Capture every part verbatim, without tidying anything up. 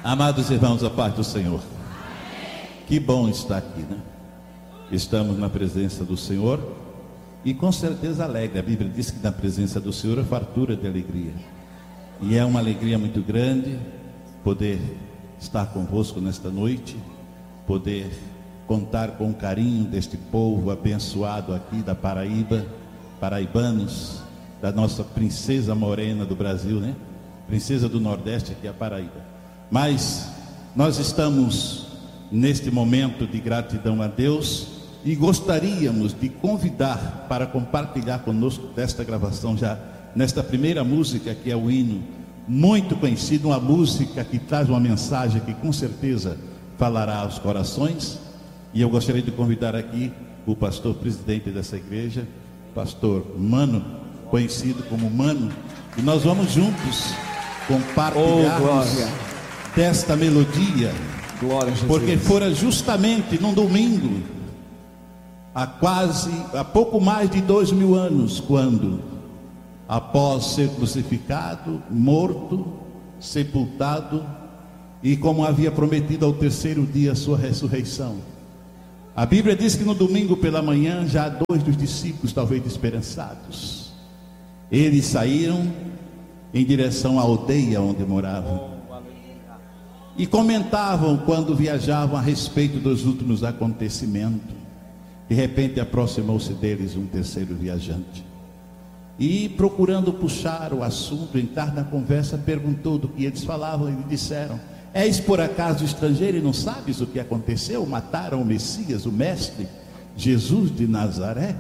Amados irmãos, a paz do Senhor. Amém. Que bom estar aqui, né? Estamos na presença do Senhor e com certeza alegre. A Bíblia diz que na presença do Senhor é fartura de alegria. E é uma alegria muito grande poder estar convosco nesta noite, poder contar com o carinho deste povo abençoado aqui da Paraíba, paraibanos, da nossa princesa morena do Brasil, né? Princesa do Nordeste aqui, a Paraíba. Mas nós estamos neste momento de gratidão a Deus e gostaríamos de convidar para compartilhar conosco desta gravação já, nesta primeira música que é o hino, muito conhecido, uma música que traz uma mensagem que com certeza falará aos corações. E eu gostaria de convidar aqui o pastor presidente dessa igreja, pastor Mano, conhecido como Mano, e nós vamos juntos compartilharmos oh, desta melodia, glória a Jesus. Porque fora justamente num domingo, há quase, há pouco mais de dois mil anos, quando, após ser crucificado, morto, sepultado, e como havia prometido ao terceiro dia a sua ressurreição, a Bíblia diz que no domingo pela manhã, já dois dos discípulos, talvez esperançados, eles saíram em direção à aldeia onde moravam, e comentavam quando viajavam a respeito dos últimos acontecimentos. De repente aproximou-se deles um terceiro viajante, e procurando puxar o assunto, entrar na conversa, perguntou do que eles falavam, e lhe disseram: és por acaso estrangeiro e não sabes o que aconteceu? Mataram o Messias, o mestre, Jesus de Nazaré.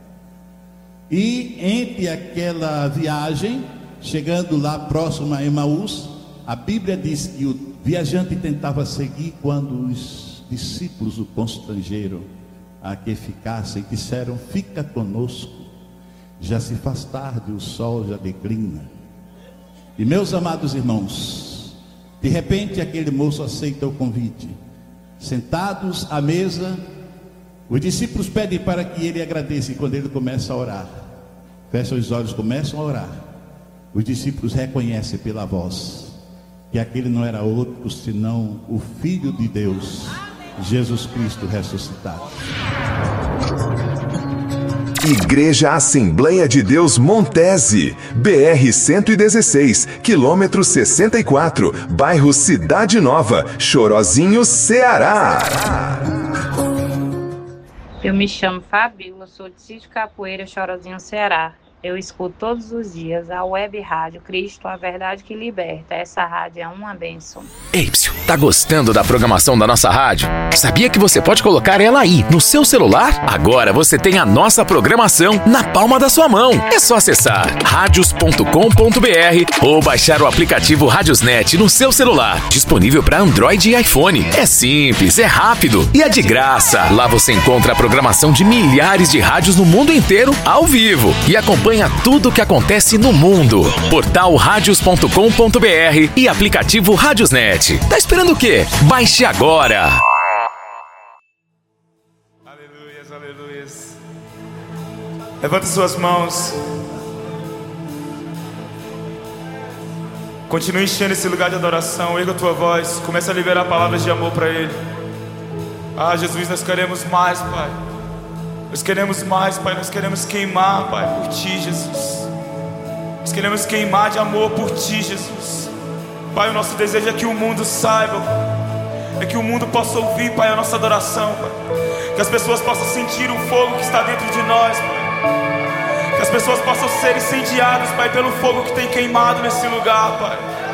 E entre aquela viagem, chegando lá próximo a Emaús, a Bíblia diz que o viajante tentava seguir, quando os discípulos o constrangeram a que ficassem, disseram: fica conosco, já se faz tarde, o sol já declina. E meus amados irmãos, de repente aquele moço aceita o convite. Sentados à mesa, os discípulos pedem para que ele agradeça, e quando ele começa a orar, fecha os olhos, começam a orar, os discípulos reconhecem pela voz que aquele não era outro senão o Filho de Deus, Jesus Cristo ressuscitado. Igreja Assembleia de Deus Montese, B R cento e dezesseis, quilômetro sessenta e quatro, bairro Cidade Nova, Chorozinho, Ceará. Eu me chamo Fabíola, sou de Sítio Capoeira, Chorozinho, Ceará. Eu escuto todos os dias a web rádio Cristo, a verdade que liberta. Essa rádio é uma bênção. Ei, psiu, tá gostando da programação da nossa rádio? Sabia que você pode colocar ela aí, no seu celular? Agora você tem a nossa programação na palma da sua mão. É só acessar radios ponto com ponto b r ou baixar o aplicativo Radiosnet no seu celular. Disponível para Android e iPhone. É simples, é rápido e é de graça. Lá você encontra a programação de milhares de rádios no mundo inteiro, ao vivo. E acompanha tudo o que acontece no mundo. Portal radios ponto com ponto b r e aplicativo Radiosnet. Tá esperando o quê? Baixe agora! Aleluias, aleluias. Levante suas mãos. Continue enchendo esse lugar de adoração. Erga a tua voz. Comece a liberar palavras de amor para Ele. Ah, Jesus, nós queremos mais, Pai. Nós queremos mais, Pai, nós queremos queimar, Pai, por Ti, Jesus. Nós queremos queimar de amor por Ti, Jesus. Pai, o nosso desejo é que o mundo saiba, é que o mundo possa ouvir, Pai, a nossa adoração, Pai. Que as pessoas possam sentir o fogo que está dentro de nós, Pai. Que as pessoas possam ser incendiadas, Pai, pelo fogo que tem queimado nesse lugar, Pai.